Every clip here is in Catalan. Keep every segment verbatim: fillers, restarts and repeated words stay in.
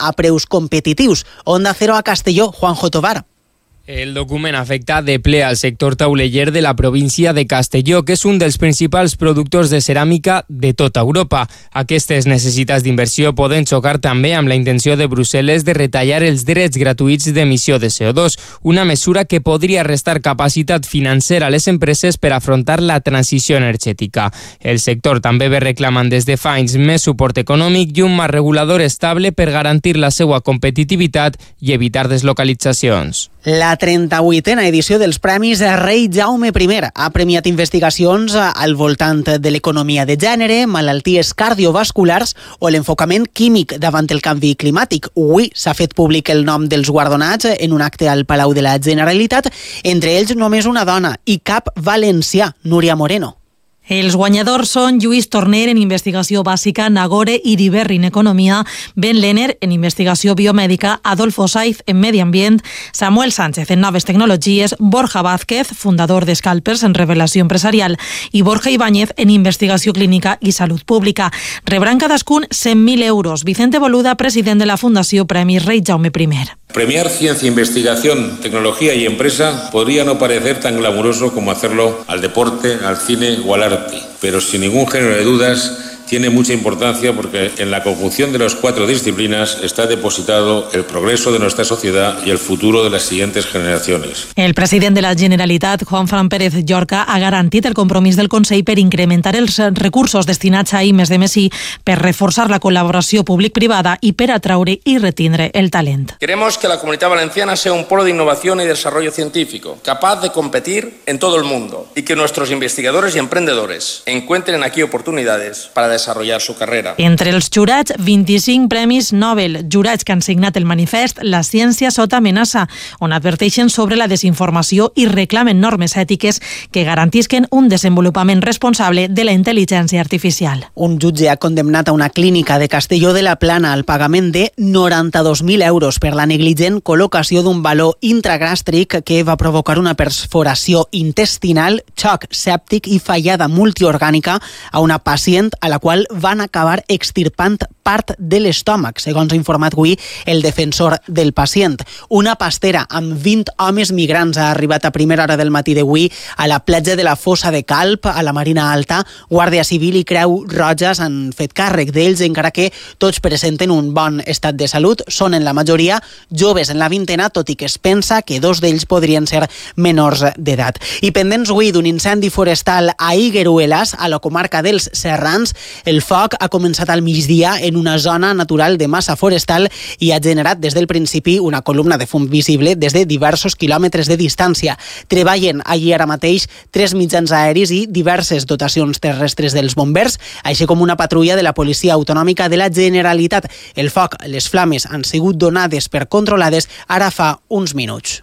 a preus competitius. Onda Cero a Castelló, Juanjo Tovar. El document afecta de ple al sector tauleller de la província de Castelló, que és un dels principals productors de ceràmica de tota Europa. Aquestes necessitats d'inversió poden xocar també amb la intenció de Brussel·les de retallar els drets gratuïts d'emissió de C O dos, una mesura que podria restar capacitat financera a les empreses per afrontar la transició energètica. El sector també ve reclamant des de fa anys més suport econòmic i un marc regulador estable per garantir la seva competitivitat i evitar deslocalitzacions. La trenta-vuitena edició dels Premis Rei Jaume I ha premiat investigacions al voltant de l'economia de gènere, malalties cardiovasculars o l'enfocament químic davant el canvi climàtic. Avui s'ha fet públic el nom dels guardonats en un acte al Palau de la Generalitat, entre ells només una dona i cap valencià, Núria Moreno. Els guanyadors són Lluís Torner en investigació bàsica, Nagore Iriberri en economia, Ben Lehner en investigació biomèdica, Adolfo Saiz en medi ambient, Samuel Sánchez en noves tecnologies, Borja Vázquez, fundador d'Scalpers en revelació empresarial, i Borja Ibáñez en investigació clínica i salut pública. Rebran cadascun cent mil euros. Vicente Boluda, president de la Fundació Premis Rei Jaume I. Premiar ciencia, investigación, tecnología y empresa podría no parecer tan glamuroso como hacerlo al deporte, al cine o al arte, pero sin ningún género de dudas tiene mucha importancia porque en la conjunción de las cuatro disciplinas está depositado el progreso de nuestra sociedad y el futuro de las siguientes generaciones. El president de la Generalitat, Juan Fran Pérez Llorca, ha garantit el compromís del Consell per incrementar els recursos destinats a I més D més I, per reforçar la col·laboració públic-privada i per atraure i retindre el talent. Queremos que la Comunidad Valenciana sea un polo de innovación y desarrollo científico, capaz de competir en todo el mundo, y que nuestros investigadores y emprendedores encuentren aquí oportunidades para desarrollar desarrollar su carrera. Entre els jurats, vint-i-cinc premis Nobel, jurats que han signat el manifest La ciència sota amenaça, on adverteixen sobre la desinformació i reclamen normes ètiques que garantisquen un desenvolupament responsable de la intel·ligència artificial. Un jutge ha condemnat a una clínica de Castelló de la Plana al pagament de noranta-dos mil euros per la negligent col·locació d'un baló intragàstric que va provocar una perforació intestinal, xoc sèptic i fallada multiorgànica a una pacient a la qual van acabar extirpant part de l'estómac, segons ha informat avui el defensor del pacient. Una pastera amb vint homes migrants ha arribat a primera hora del matí d'avui a la platja de la Fossa de Calp, a la Marina Alta. Guàrdia Civil i Creu Roja s'han fet càrrec d'ells, encara que tots presenten un bon estat de salut. Són en la majoria joves en la vintena, tot i que es pensa que dos d'ells podrien ser menors d'edat. I pendents avui d'un incendi forestal a Higueruelas, a la comarca dels Serrans. El foc ha començat al migdia en una zona natural de massa forestal i ha generat des del principi una columna de fum visible des de diversos quilòmetres de distància. Treballen allí ara mateix tres mitjans aeris i diverses dotacions terrestres dels bombers, així com una patrulla de la Policia Autonòmica de la Generalitat. El foc, les flames han sigut donades per controlades ara fa uns minuts.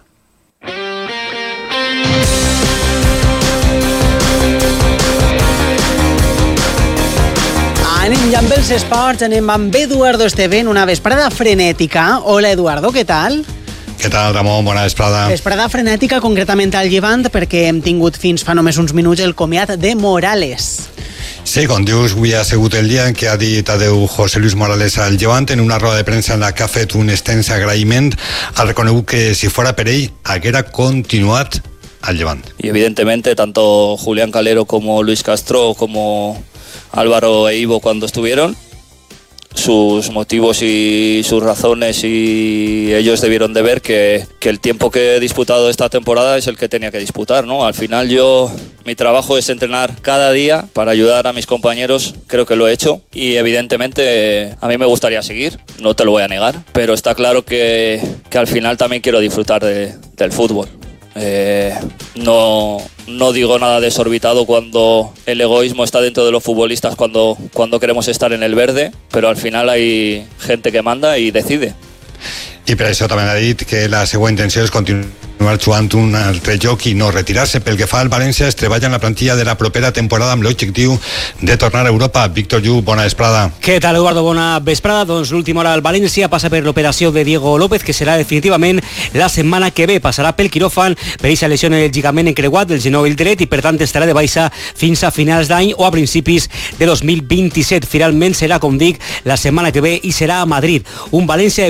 Anem ja amb els esports, anem amb Eduardo Esteven, una vesprada frenètica. Hola, Eduardo, què tal? Què tal, Ramon? Bona vesprada. Vesprada frenètica, concretament al Llevant, perquè hem tingut fins fa només uns minuts el comiat de Morales. Sí, com dius, avui ha sigut el dia en què ha dit adeu José Luis Morales al Llevant en una roda de premsa en la que ha fet un extens agraïment. Ha reconegut que si fora per ell haguera continuat al Llevant. Y evidentemente tanto Julián Calero como Luis Castro como Álvaro e Ivo cuando estuvieron, sus motivos y sus razones, y ellos debieron de ver que, que el tiempo que he disputado esta temporada es el que tenía que disputar, ¿no? Al final yo, mi trabajo es entrenar cada día para ayudar a mis compañeros, creo que lo he hecho, y evidentemente a mí me gustaría seguir, no te lo voy a negar, pero está claro que, que al final también quiero disfrutar de, del fútbol. Eh, no, no digo nada desorbitado cuando el egoísmo está dentro de los futbolistas cuando, cuando queremos estar en el verde, pero al final hay gente que manda y decide. I per això també ha dit que la seva intenció és continuar jugant un altre joc i no retirar-se. Pel que fa al València, es treballa en la plantilla de la propera temporada amb l'objectiu de tornar a Europa. Víctor Llu, bona vesprada. Què tal, Eduardo? Bona vesprada. Doncs l'última hora al València passa per l'operació de Diego López, que serà definitivament la setmana que ve. Passarà pel quiròfan per aquesta lesió en el lligament encreuat del genoll dret i per tant estarà de baixa fins a finals d'any o a principis de dos mil vint-i-set. Finalment serà, com dic, la setmana que ve i serà a Madrid. Un València